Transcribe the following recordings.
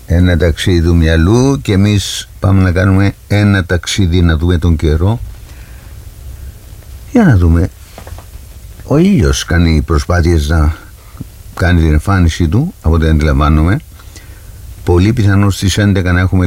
ένα ταξίδι του μυαλού και εμείς πάμε να κάνουμε ένα ταξίδι να δούμε τον καιρό. Για να δούμε. Ο ήλιος κάνει προσπάθειες να κάνει την εμφάνιση του, από ό,τι αντιλαμβάνομαι. Πολύ πιθανό στις 11 να έχουμε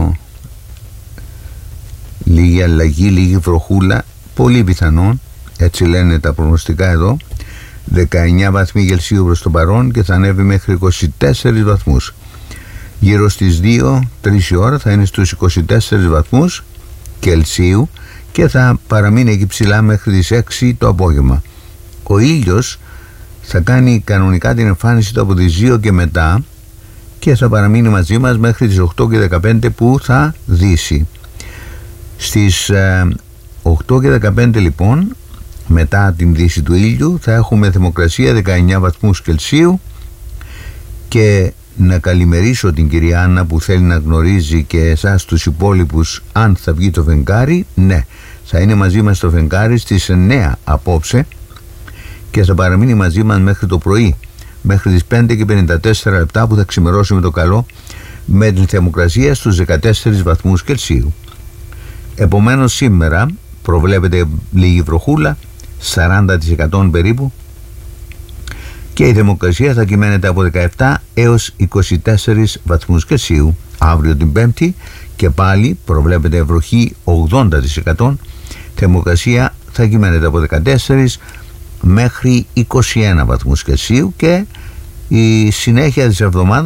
λίγη αλλαγή, λίγη βροχούλα. Πολύ πιθανό, έτσι λένε τα προγνωστικά εδώ. 19 βαθμοί Κελσίου προς το παρόν και θα ανέβει μέχρι 24 βαθμούς. Γύρω στις 2-3 η ώρα θα είναι στους 24 βαθμούς Κελσίου και θα παραμείνει εκεί ψηλά μέχρι τις 6 το απόγευμα. Ο ήλιος θα κάνει κανονικά την εμφάνιση του από τις 2 και μετά και θα παραμείνει μαζί μας μέχρι τις 8 και 15 που θα δύσει. Στις 8 και 15 λοιπόν, μετά την δύση του ήλιου, θα έχουμε θερμοκρασία 19 βαθμούς Κελσίου. Και να καλημερίσω την κυρία Άννα που θέλει να γνωρίζει και εσάς τους υπόλοιπους αν θα βγει το φεγγάρι. Ναι, θα είναι μαζί μας το φεγγάρι στις 9 απόψε και θα παραμείνει μαζί μας μέχρι το πρωί, μέχρι τις 5 και 54 λεπτά που θα ξημερώσει με το καλό, με την θερμοκρασία στους 14 βαθμούς Κελσίου. Επομένως σήμερα προβλέπεται λίγη βροχούλα, 40% περίπου, και η θερμοκρασία θα κυμαίνεται από 17 έως 24 βαθμούς Κελσίου. Αύριο την Πέμπτη και πάλι προβλέπεται βροχή 80%, θερμοκρασία θα κυμαίνεται από 14 μέχρι 21 βαθμούς Κελσίου και η συνέχεια της εβδομάδας